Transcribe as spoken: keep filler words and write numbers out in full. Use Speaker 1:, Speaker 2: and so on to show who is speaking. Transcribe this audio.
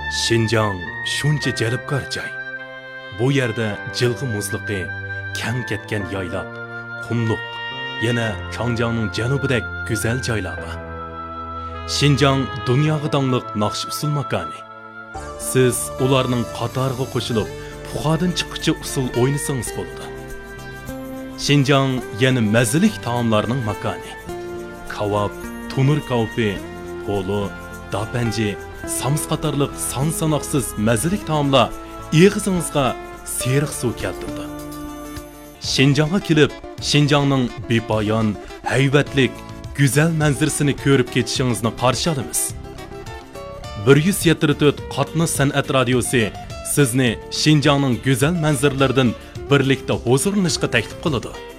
Speaker 1: Şinjan shuncha jalbkor joy. Bu yerda jilg'i muzliqi, kang ketgan yoyloq, qumliq, yana Changjiangning janubidek go'zal joylar bor. Şinjan dunyoga dongliq naqsh usul makoni. Siz ularning qatoriga qo'shilib, puxadan chiqquchi usul o'ynasangiz bo'ladi. Şinjan yana mazalik taomlarning makoni. Kebab, tunur kavfi, polo, dapanji, sams qatorliq son sanoqsiz mazalik taomlar ig'izingizga seriq suv keltirdi. Şinjanga kelib, Şinjanning bepoyon, haybatlik, go'zal manzarasini ko'rib ketishingizni qarshi olamiz. bir yuz yetmish to'rt qatnaz san'at radiosi sizni Şinjanning go'zal manzaralaridan birlikda huzurlanishga taklif qiladi.